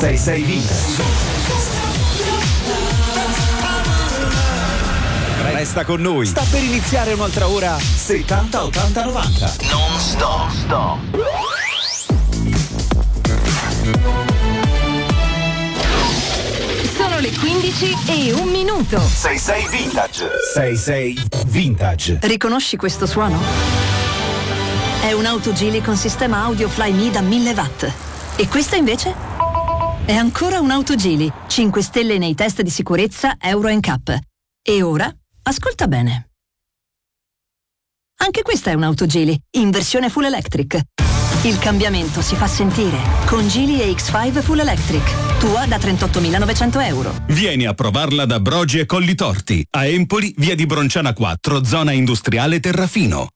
66 Vintage. Resta con noi. Sta per iniziare un'altra ora 70 80 90. Non stop. Sono le 15 e un minuto. 66 Vintage. 66 Vintage. Riconosci questo suono? È un'auto Geely con sistema audio Flyme da 1000 watt. E questa invece? È ancora un'auto Geely, 5 stelle nei test di sicurezza Euro NCAP. E ora? Ascolta bene. Anche questa è un'auto Geely, in versione full electric. Il cambiamento si fa sentire con Geely EX5 Full Electric. Tua da 38.900 euro. Vieni a provarla da Brogi e Collitorti. A Empoli, via di Bronciana 4, zona industriale Terrafino.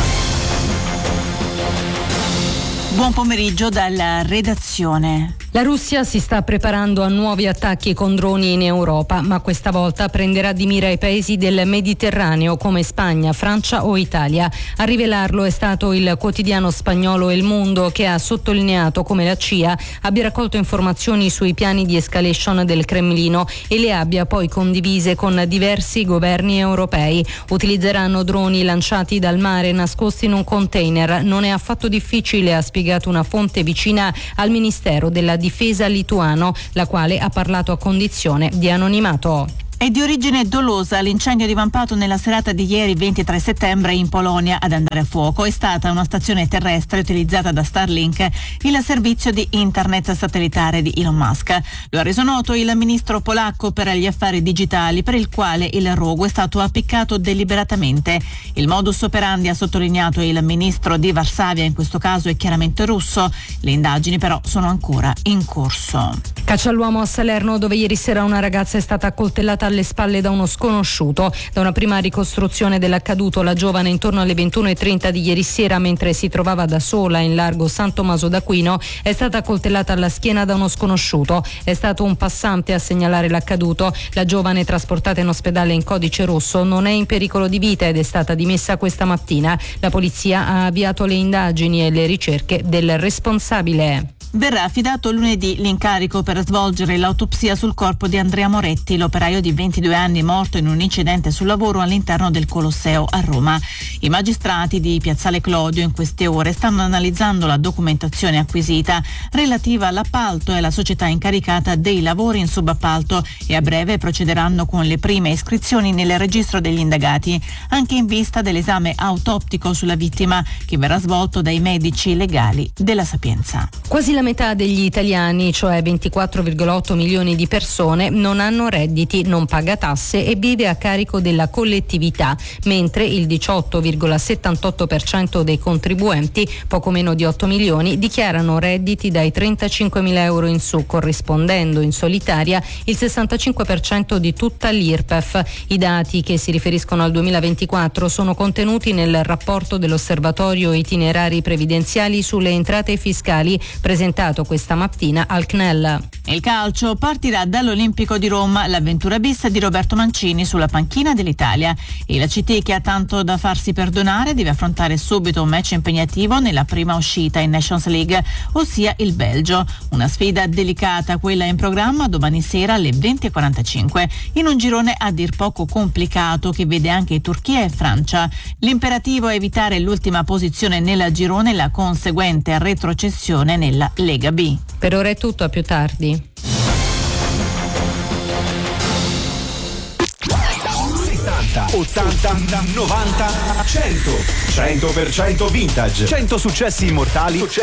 Buon pomeriggio dalla redazione. La Russia si sta preparando a nuovi attacchi con droni in Europa, ma questa volta prenderà di mira i paesi del Mediterraneo come Spagna, Francia o Italia. A rivelarlo è stato il quotidiano spagnolo El Mundo, che ha sottolineato come la CIA abbia raccolto informazioni sui piani di escalation del Cremlino e le abbia poi condivise con diversi governi europei. Utilizzeranno droni lanciati dal mare nascosti in un container. Non è affatto difficile, ha spiegato una fonte vicina al Ministero della Difesa lituano, la quale ha parlato a condizione di anonimato. È di origine dolosa l'incendio divampato nella serata di ieri 23 settembre in Polonia. Ad andare a fuoco è stata una stazione terrestre utilizzata da Starlink, il servizio di internet satellitare di Elon Musk. Lo ha reso noto il ministro polacco per gli affari digitali, per il quale il rogo è stato appiccato deliberatamente. Il modus operandi, ha sottolineato il ministro di Varsavia, in questo caso è chiaramente russo. Le indagini però sono ancora in corso. Caccia all'uomo a Salerno, dove ieri sera una ragazza è stata accoltellata alle spalle da uno sconosciuto. Da una prima ricostruzione dell'accaduto, la giovane intorno alle 21:30 di ieri sera, mentre si trovava da sola in largo San Tommaso d'Aquino, è stata accoltellata alla schiena da uno sconosciuto. È stato un passante a segnalare l'accaduto. La giovane, trasportata in ospedale in codice rosso, non è in pericolo di vita ed è stata dimessa questa mattina. La polizia ha avviato le indagini e le ricerche del responsabile. Verrà affidato lunedì l'incarico per svolgere l'autopsia sul corpo di Andrea Moretti, l'operaio di 22 anni morto in un incidente sul lavoro all'interno del Colosseo a Roma. I magistrati di Piazzale Clodio in queste ore stanno analizzando la documentazione acquisita relativa all'appalto e alla società incaricata dei lavori in subappalto e a breve procederanno con le prime iscrizioni nel registro degli indagati, anche in vista dell'esame autoptico sulla vittima che verrà svolto dai medici legali della Sapienza. Quasi la metà degli italiani, cioè 24,8 milioni di persone, non hanno redditi, non paga tasse e vive a carico della collettività, mentre il 18,78% dei contribuenti, poco meno di 8 milioni, dichiarano redditi dai 35.000 euro in su, corrispondendo in solitaria il 65% di tutta l'IRPEF. I dati, che si riferiscono al 2024, sono contenuti nel rapporto dell'Osservatorio Itinerari Previdenziali sulle entrate fiscali presentato questa mattina al CNEL. Il calcio partirà dall'Olimpico di Roma l'avventura bis di Roberto Mancini sulla panchina dell'Italia. E la CT, che ha tanto da farsi perdonare, deve affrontare subito un match impegnativo nella prima uscita in Nations League, ossia il Belgio. Una sfida delicata quella in programma domani sera alle 20:45 in un girone a dir poco complicato che vede anche Turchia e Francia. L'imperativo è evitare l'ultima posizione nel girone e la conseguente retrocessione nella Lega B. Per ora è tutto, a più tardi. 70, 80, 90, 100. 100% vintage. 100 successi immortali